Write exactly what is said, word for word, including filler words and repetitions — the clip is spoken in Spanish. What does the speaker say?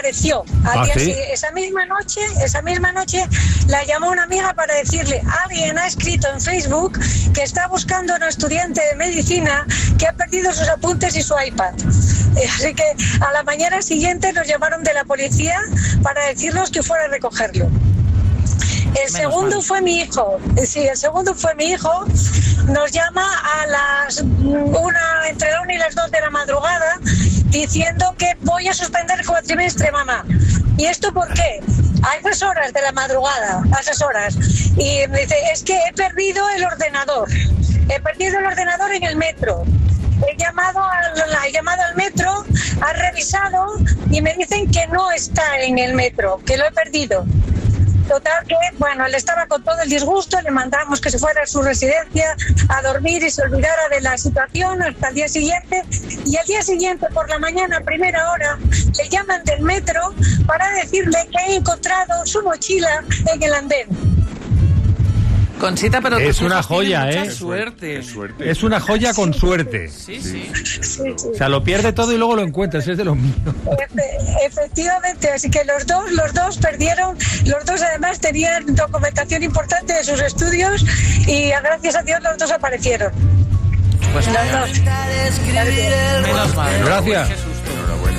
apareció. Al ¿Ah, día sí? siguiente, esa misma noche, esa misma noche la llamó una amiga para decirle, alguien ha escrito en Facebook que está buscando a un estudiante de medicina que ha perdido sus apuntes y su iPad. Así que a la mañana siguiente nos llamaron de la policía para decirnos que fuera a recogerlo. El Menos segundo mal. fue mi hijo. Sí, el segundo fue mi hijo. Nos llama a las una, entre la una y las dos de la madrugada diciendo que voy a suspender el cuatrimestre, mamá. ¿Y esto por qué? A esas horas de la madrugada, a esas horas. Y me dice, es que he perdido el ordenador. He perdido el ordenador en el metro. He llamado, al, he llamado al metro, ha revisado y me dicen que no está en el metro, que lo he perdido. Total que, bueno, él estaba con todo el disgusto, le mandamos que se fuera a su residencia a dormir y se olvidara de la situación hasta el día siguiente. Y al día siguiente, por la mañana, a primera hora, le llaman del metro para decirle que han encontrado su mochila en el andén. Conchita, pero Es tus una hijos joya, tienen ¿eh? mucha suerte. Qué suerte. Es una joya con suerte. Sí, sí. Sí, sí. O sea, lo pierde todo y luego lo encuentras, es de lo mío. Efe- Efectivamente, así que los dos, los dos perdieron, los dos además tenían documentación importante de sus estudios y gracias a Dios los dos aparecieron. Pues Los dos. menos mal. Gracias. Jesús.